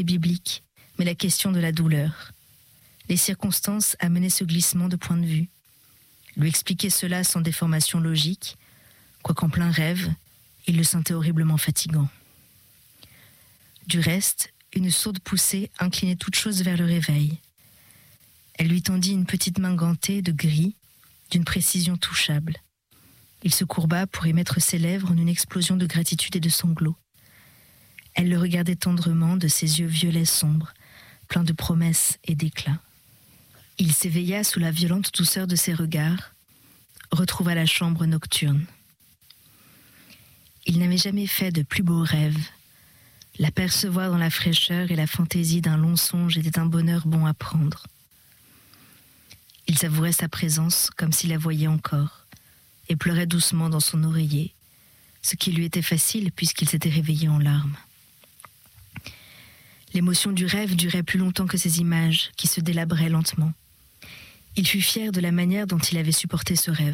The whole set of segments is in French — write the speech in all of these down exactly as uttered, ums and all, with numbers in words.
biblique, mais la question de la douleur. Les circonstances amenaient ce glissement de point de vue. Lui expliquer cela sans déformation logique, quoiqu'en plein rêve, il le sentait horriblement fatigant. Du reste, une sourde poussée inclinait toute chose vers le réveil. Elle lui tendit une petite main gantée de gris, d'une précision touchable. Il se courba pour y mettre ses lèvres en une explosion de gratitude et de sanglots. Elle le regardait tendrement de ses yeux violets sombres, pleins de promesses et d'éclat. Il s'éveilla sous la violente douceur de ses regards, retrouva la chambre nocturne. Il n'avait jamais fait de plus beaux rêves. L'apercevoir dans la fraîcheur et la fantaisie d'un long songe était un bonheur bon à prendre. Il savourait sa présence comme s'il la voyait encore, et pleurait doucement dans son oreiller, ce qui lui était facile puisqu'il s'était réveillé en larmes. L'émotion du rêve durait plus longtemps que ces images qui se délabraient lentement. Il fut fier de la manière dont il avait supporté ce rêve.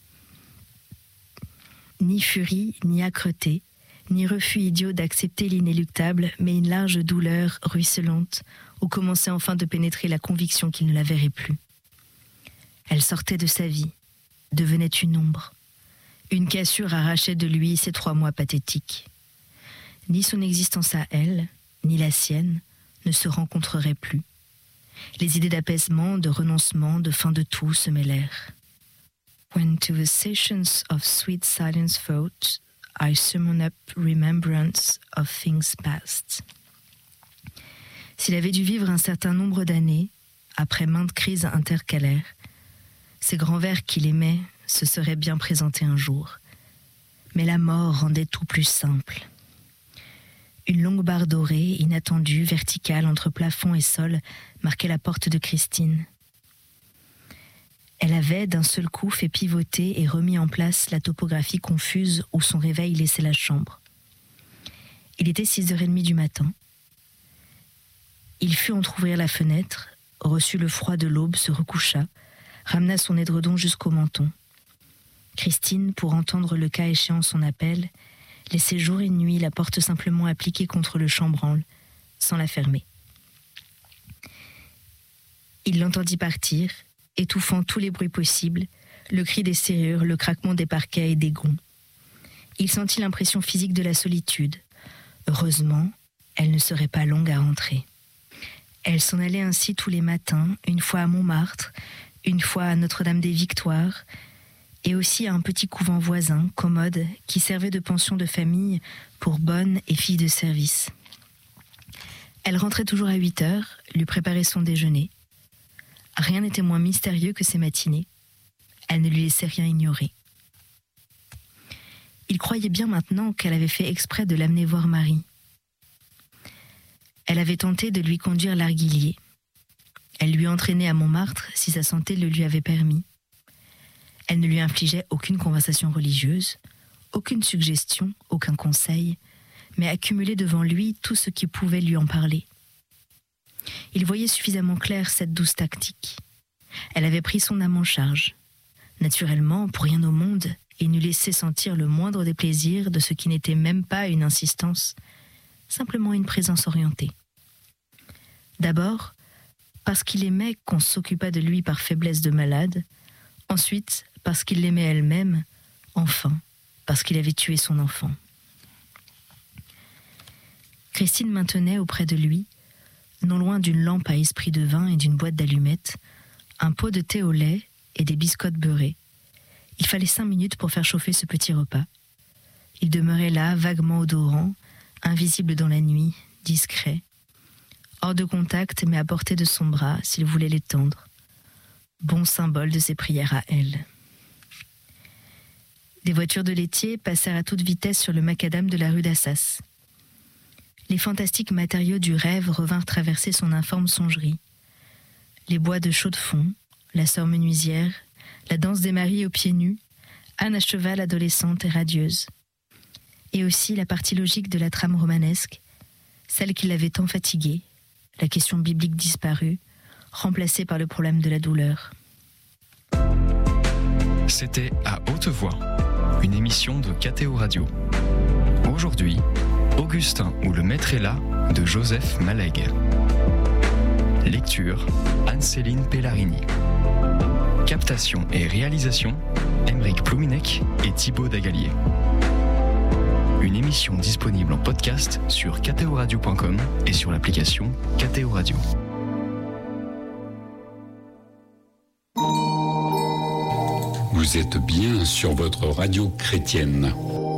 Ni furie, ni âcreté, ni refus idiot d'accepter l'inéluctable, mais une large douleur ruisselante où commençait enfin de pénétrer la conviction qu'il ne la verrait plus. Elle sortait de sa vie, devenait une ombre. Une cassure arrachait de lui ces trois mois pathétiques. Ni son existence à elle, ni la sienne, ne se rencontreraient plus. Les idées d'apaisement, de renoncement, de fin de tout se mêlèrent. When to the sessions of sweet silence thought, I summon up remembrance of things past. S'il avait dû vivre un certain nombre d'années, après maintes crises intercalaires, ces grands vers qu'il aimait se seraient bien présentés un jour. Mais la mort rendait tout plus simple. Une longue barre dorée, inattendue, verticale entre plafond et sol, marquait la porte de Christine. Elle avait d'un seul coup fait pivoter et remis en place la topographie confuse où son réveil laissait la chambre. Il était six heures trente du matin. Il fut entr'ouvrir la fenêtre, reçut le froid de l'aube, se recoucha, ramena son édredon jusqu'au menton. Christine, pour entendre le cas échéant son appel, laissait jour et nuit la porte simplement appliquée contre le chambranle, sans la fermer. Il l'entendit partir, étouffant tous les bruits possibles, le cri des serrures, le craquement des parquets et des gonds. Il sentit l'impression physique de la solitude. Heureusement, elle ne serait pas longue à rentrer. Elle s'en allait ainsi tous les matins, une fois à Montmartre, une fois à Notre-Dame-des-Victoires, et aussi à un petit couvent voisin, commode, qui servait de pension de famille pour bonnes et filles de service. Elle rentrait toujours à huit heures, lui préparait son déjeuner. Rien n'était moins mystérieux que ces matinées. Elle ne lui laissait rien ignorer. Il croyait bien maintenant qu'elle avait fait exprès de l'amener voir Marie. Elle avait tenté de lui conduire l'Arguillier. Elle lui entraînait à Montmartre si sa santé le lui avait permis. Elle ne lui infligeait aucune conversation religieuse, aucune suggestion, aucun conseil, mais accumulait devant lui tout ce qui pouvait lui en parler. Il voyait suffisamment clair cette douce tactique. Elle avait pris son âme en charge. Naturellement, pour rien au monde, il n'eût laissé sentir le moindre déplaisir de ce qui n'était même pas une insistance, simplement une présence orientée. D'abord, parce qu'il aimait qu'on s'occupât de lui par faiblesse de malade, ensuite, parce qu'il l'aimait elle-même, enfin, parce qu'il avait tué son enfant. Christine maintenait auprès de lui, non loin d'une lampe à esprit de vin et d'une boîte d'allumettes, un pot de thé au lait et des biscottes beurrées. Il fallait cinq minutes pour faire chauffer ce petit repas. Il demeurait là, vaguement odorant, invisible dans la nuit, discret, hors de contact mais à portée de son bras s'il voulait l'étendre. Bon symbole de ses prières à elle. Des voitures de laitiers passèrent à toute vitesse sur le macadam de la rue d'Assas. Les fantastiques matériaux du rêve revinrent traverser son informe songerie. Les bois de chaux-de-fonds, la sœur menuisière, la danse des maris aux pieds nus, Anne à cheval adolescente et radieuse. Et aussi la partie logique de la trame romanesque, celle qui l'avait tant fatiguée, la question biblique disparue, remplacée par le problème de la douleur. C'était À Haute Voix, une émission de K T O Radio. Aujourd'hui, Augustin ou le maître est là de Joseph Malègue. Lecture Anne-Céline Pellarini. Captation et réalisation Aymeric Plouminec et Thibaut Dagalier. Une émission disponible en podcast sur ktoradio point com et sur l'application K T O Radio. Vous êtes bien sur votre radio chrétienne.